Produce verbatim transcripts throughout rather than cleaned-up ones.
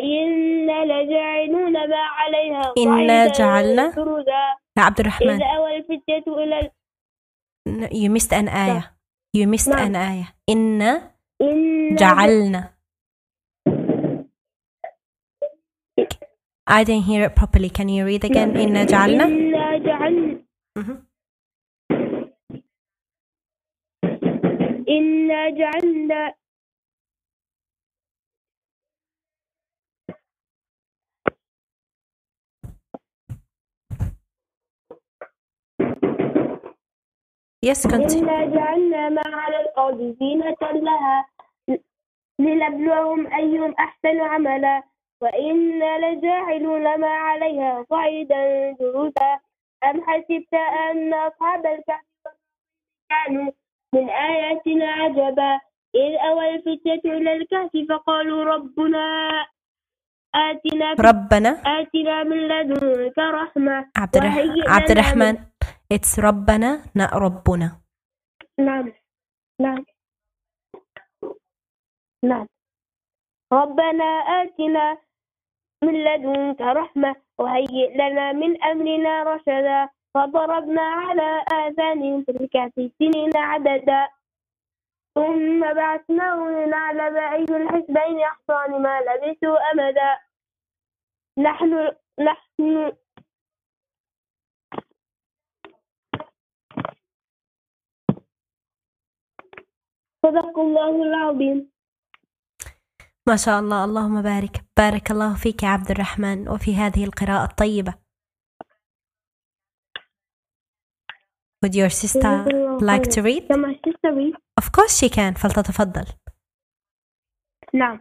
وإنا لجاعلون ما عليها إنا جعلنا جردا يا عبد الرحمن. إذ أوى الفتية إلى You missed an آية. You missed نعم. an آية. إنا إنا جعلنا. I didn't hear it properly. Can you read again? إنا جعلنا. إنا جعلنا. إنا جعلنا. Yes, continue. إنا جعلنا ما على الأرض زينة لها لنبلوهم أيهم أحسن عملا وإنا لجاعلون ما عليها صعيدا جرزا أم حسبت أن أصحاب الكهف كانوا من آياتنا عجبا إذ أوى الفتية إلى الكهف فقالوا ربنا آتنا ربنا آتنا من لدنك رحمة. عبد, الرح... عبد الرحمن It's ربنا not ربنا. نعم نعم نعم ربنا آتنا من لدنك رحمة وهيئ لنا من أمرنا رشدا فضربنا على آذانهم في الكهف سنين عددا ثم بعثناهم لنعلم أي الحزبين أحصى لما لبثوا أمدا. نحن نحن صدق الله العظيم. ما شاء الله. اللهم بارك. بارك الله فيك يا عبد الرحمن وفي هذه القراءة الطيبة. Would your sister like to read? Can my sister read? Of course she can. فلتتفضل. نعم.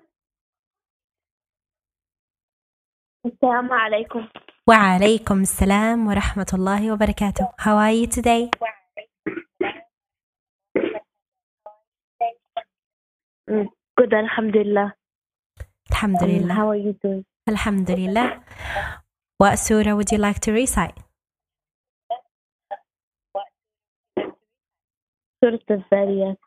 السلام عليكم. وعليكم السلام ورحمة الله وبركاته. How are you today? Good, alhamdulillah. الحمد لله. How are you doing? الحمد لله. What surah would you like to recite? سورة الذاريات.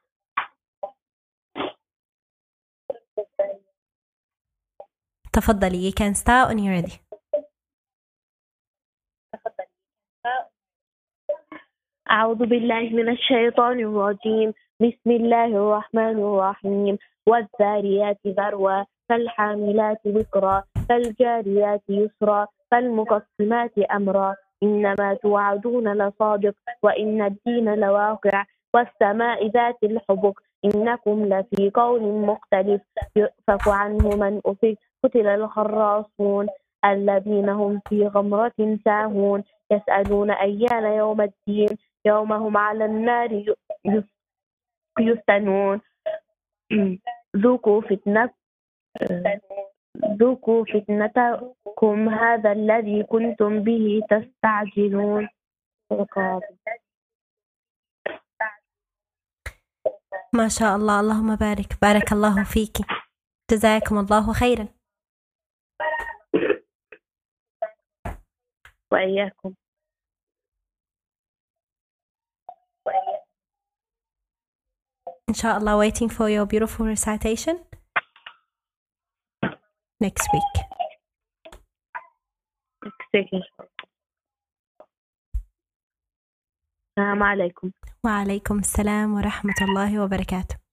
تفضلي. You can start when you're ready. أعوذ بالله من الشيطان الرجيم. بسم الله الرحمن الرحيم. والذاريات ذروا فالحاملات وقرا فالجاريات يسرا فالمقسمات أمرا إنما توعدون لصادق وإن الدين لواقع والسماء ذات الحبك إنكم لفي قول مختلف يؤفك عنه من أفك قتل الخراصون الذين هم في غمرة ساهون يسألون أيان يوم الدين يوم هم على النار يفتنون ذوقوا فتنة ذوقوا فتنتكم هذا الذي كنتم به تستعجلون. ما شاء الله. اللهم بارك. بارك الله فيك. جزاكم الله خيرا. وإياكم. Inshallah, waiting for your beautiful recitation next week. Next week, inshallah. السلام عليكم. وعليكم السلام ورحمة الله وبركاته.